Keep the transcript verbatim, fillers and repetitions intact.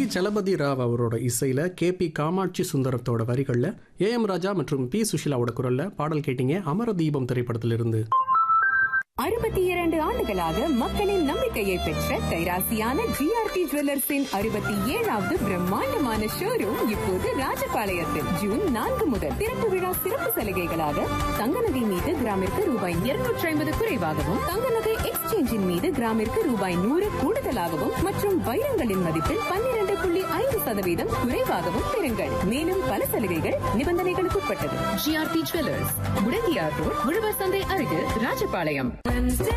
சலபதி ராவ் அவரோட இசையில K P Kamakshi சுந்தரத்தோட வரிகள்ல ஏ எம் ராஜா மற்றும் பி சுஷிலாவோட குரல்ல பாடல் கேட்டீங்க அமர தீபம் திரைப்படத்திலிருந்து. அறுபத்தி இரண்டு ஆண்டுகளாக மக்களின் நம்பிக்கையை பெற்ற கைராசியான ஜிஆர்டி ஜுவல்லர்ஸின் அறுபத்தி ஏழாவது பிரம்மாண்டமான ஷோரூம் இப்போது ராஜபாளையத்தில் ஜூன் நான்கு முதல் திறப்பு விழா சிறப்பு சலுகைகளாக தங்க நகை மீது கிராமிற்கு ரூபாய் இருநூற்றி ஐம்பது குறைவாகவும், தங்க நகை எக்ஸ்சேஞ்சின் மீது கிராமிற்கு ரூபாய் நூறு கூடுதலாகவும் மற்றும் வைரங்களின் மதிப்பில் பன்னிரண்டு புள்ளி ஐந்து சதவீதம் குறைவாகவும் பெறுங்கள். மேலும் பல சலுகைகள் நிபந்தனைகளுக்கு உட்பட்டது. ஜிஆர்டி ஜுவல்லர்ஸ், முடங்கியார் ரோட், உழவர் சந்தை அருகில், ராஜபாளையம்.